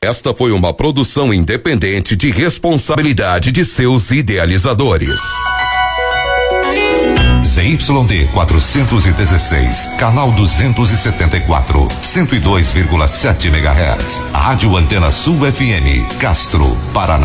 Esta foi uma produção independente de responsabilidade de seus idealizadores. ZYD 416, canal 274, 102,7 MHz. Rádio Antena Sul FM, Castro, Paraná.